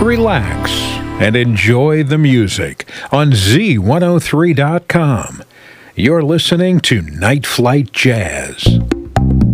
relax, and enjoy the music on Z103.com. You're listening to Night Flight Jazz.